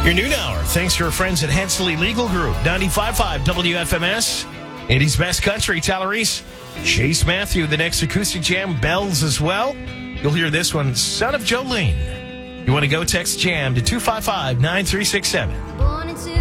Your noon hour, thanks to our friends at Hensley Legal Group, 95.5 WFMS, Indy's Best Country, Tyler Reese, Chase Matthew, the next acoustic jam, bells as well. You'll hear this one, Son of Jolene. You want to go, text jam to 255-9367.